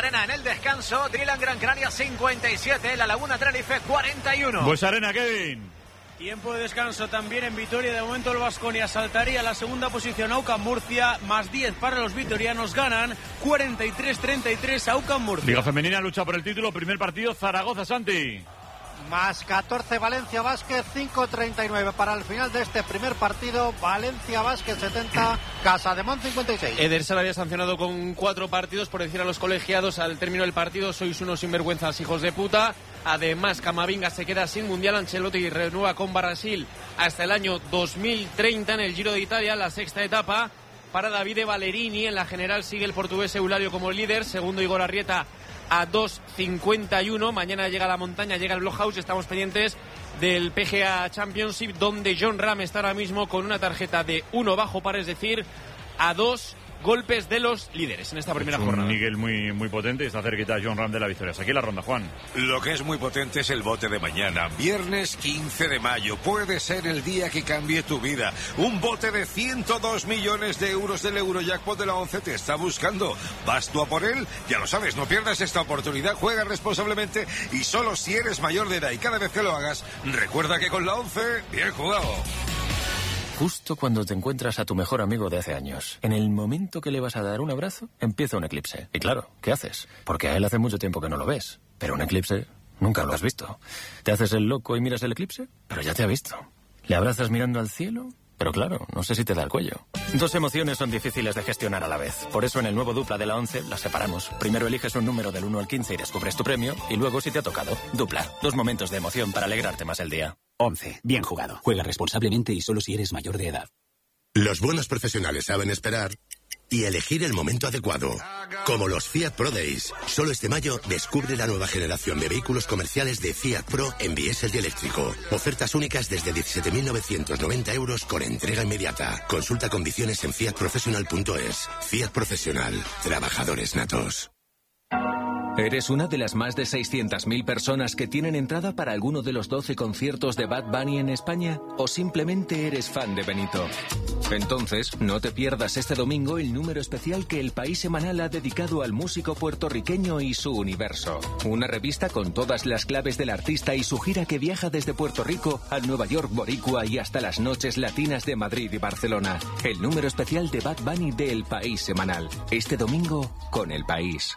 Arena en el descanso. Dylan Gran Canaria 57, La Laguna Tenerife 41. Buesa Arena, Kevin. Tiempo de descanso también en Vitoria. De momento el Baskonia saltaría a la segunda posición. AUCAM Murcia, más 10 para los vitorianos. Ganan 43-33 AUCAM Murcia. Liga Femenina lucha por el título. Primer partido, Zaragoza, Santi. Más 14 Valencia Basket, 5:39 para el final de este primer partido. Valencia Basket 70, Casademont 56. Eder se le había sancionado con 4 partidos por decir a los colegiados al término del partido: sois unos sinvergüenzas, hijos de puta. Además, Camavinga se queda sin Mundial. Ancelotti renueva con Brasil hasta el año 2030 en el Giro de Italia, la sexta etapa. Para Davide Ballerini, en la general sigue el portugués Eulario como líder. Segundo, Igor Arrieta a 2:51. Mañana llega la montaña, llega el Blockhouse. Estamos pendientes del PGA Championship, donde Jon Rahm está ahora mismo con una tarjeta de 1 bajo par, es decir, a 2 golpes de los líderes en esta primera jornada. Un Miguel muy potente, está cerquita Jon Rahm de la victoria. Aquí la ronda, Juan. Lo que es muy potente es el bote de mañana, viernes 15 de mayo. Puede ser el día que cambie tu vida. Un bote de 102 millones de euros del Eurojackpot de la 11 te está buscando. ¿Vas tú a por él? Ya lo sabes, no pierdas esta oportunidad. Juega responsablemente y solo si eres mayor de edad. Y cada vez que lo hagas, recuerda que con la 11, bien jugado. Justo cuando te encuentras a tu mejor amigo de hace años, en el momento que le vas a dar un abrazo, empieza un eclipse. Y claro, ¿qué haces? Porque a él hace mucho tiempo que no lo ves. Pero un eclipse nunca lo has visto. ¿Te haces el loco y miras el eclipse? Pero ya te ha visto. ¿Le abrazas mirando al cielo? Pero claro, no sé si te da el cuello. 2 emociones son difíciles de gestionar a la vez. Por eso en el nuevo Dupla de la 11 las separamos. Primero eliges un número del 1 al 15 y descubres tu premio. Y luego, si te ha tocado, Dupla. 2 momentos de emoción para alegrarte más el día. 11. Bien jugado. Juega responsablemente y solo si eres mayor de edad. Los buenos profesionales saben esperar y elegir el momento adecuado. Como los Fiat Pro Days. Solo este mayo descubre la nueva generación de vehículos comerciales de Fiat Pro en diésel y eléctrico. Ofertas únicas desde 17.990 euros con entrega inmediata. Consulta condiciones en fiatprofessional.es. Fiat Profesional. Trabajadores natos. ¿Eres una de las más de 600.000 personas que tienen entrada para alguno de los 12 conciertos de Bad Bunny en España? ¿O simplemente eres fan de Benito? Entonces, no te pierdas este domingo el número especial que El País Semanal ha dedicado al músico puertorriqueño y su universo. Una revista con todas las claves del artista y su gira que viaja desde Puerto Rico al Nueva York boricua y hasta las noches latinas de Madrid y Barcelona. El número especial de Bad Bunny de El País Semanal. Este domingo con El País.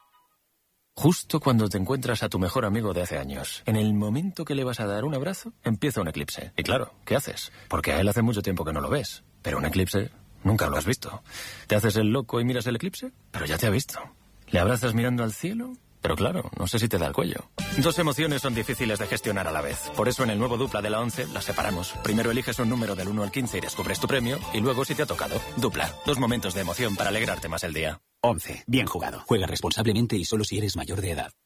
Justo cuando te encuentras a tu mejor amigo de hace años, en el momento que le vas a dar un abrazo, empieza un eclipse. Y claro, ¿qué haces? Porque a él hace mucho tiempo que no lo ves. Pero un eclipse nunca lo has visto. ¿Te haces el loco y miras el eclipse? Pero ya te ha visto. ¿Le abrazas mirando al cielo? Pero claro, no sé si te da el cuello. 2 emociones son difíciles de gestionar a la vez. Por eso en el nuevo Dupla de la 11 las separamos. Primero eliges un número del 1 al 15 y descubres tu premio. Y luego, si te ha tocado, Dupla. 2 momentos de emoción para alegrarte más el día. 11. Bien jugado. Juega responsablemente y solo si eres mayor de edad.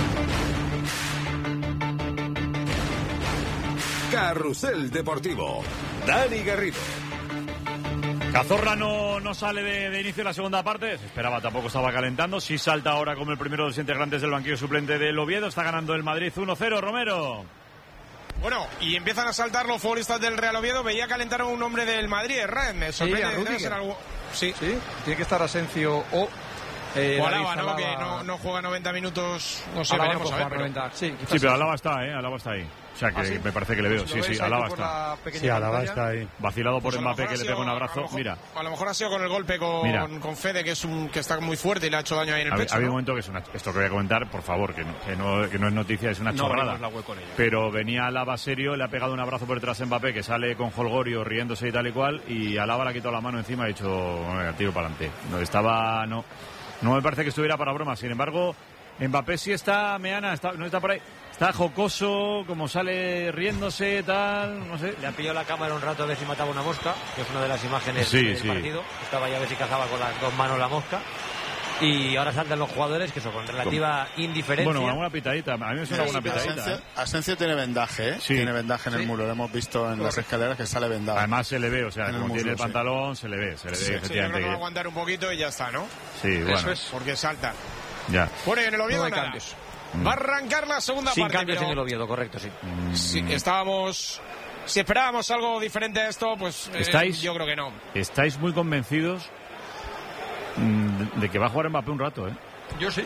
Carrusel Deportivo. Dani Garrido. Cazorla no sale de inicio de la segunda parte. Se esperaba, tampoco estaba calentando. Sí salta ahora como el primero de los integrantes del banquillo suplente del Oviedo. Está ganando el Madrid 1-0, Romero. Bueno, y empiezan a saltar los futbolistas del Real Oviedo. Veía calentar a un hombre del Madrid, Ren. Me sorprende. Debe ser algo... Sí, tiene que estar Asencio o Alaba, ¿no? Que no juega 90 minutos. No sé, Alaba veremos no a ver. Pero... 90. Sí, pero Alaba está ahí. O sea, que me parece que le veo. Sí, Alaba está. Sí, Alaba está ahí. Vacilado por Mbappé, que le pega un abrazo. Mira. A lo mejor ha sido con el golpe con Fede, que está muy fuerte y le ha hecho daño ahí en el pecho. Había un momento que esto que voy a comentar, por favor, que no es noticia, es una chorrada. Pero venía Alaba serio, le ha pegado un abrazo por detrás a Mbappé, que sale con Holgorio riéndose y tal y cual, y Alaba le ha quitado la mano encima y ha dicho, tiro para adelante. No me parece que estuviera para broma. Sin embargo, Mbappé sí está, Meana, no está por ahí. Está jocoso, como sale riéndose, tal, no sé. Le ha pillado la cámara un rato a ver si mataba una mosca, que es una de las imágenes del partido. Estaba ya a ver si cazaba con las 2 manos la mosca. Y ahora saltan los jugadores, que son con relativa indiferencia. Bueno, alguna pitadita. A mí me suena alguna pitadita. Asencio tiene vendaje, ¿eh? Sí. Tiene vendaje en el muro. Lo hemos visto en las escaleras que sale vendaje. Además se le ve, o sea, como tiene el pantalón, se le ve. Efectivamente. Yo creo que va a aguantar un poquito y ya está, ¿no? Sí, bueno. Eso es, porque salta. Ya. Bueno, en el Oviedo nada. Va a arrancar la segunda parte. Sin cambios en el Oviedo, correcto, sí. Si esperábamos algo diferente a esto, pues yo creo que no. ¿Estáis muy convencidos de que va a jugar Mbappé un rato, Yo sí.